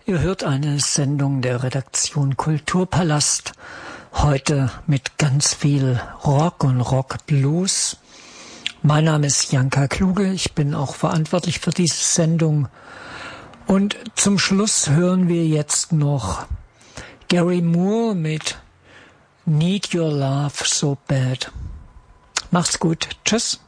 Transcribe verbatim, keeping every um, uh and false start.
Ihr hört eine Sendung der Redaktion Kulturpalast. Heute mit ganz viel Rock und Rock-Blues. Mein Name ist Janka Kluge. Ich bin auch verantwortlich für diese Sendung. Und zum Schluss hören wir jetzt noch Gary Moore mit Need Your Love So Bad. Macht's gut. Tschüss.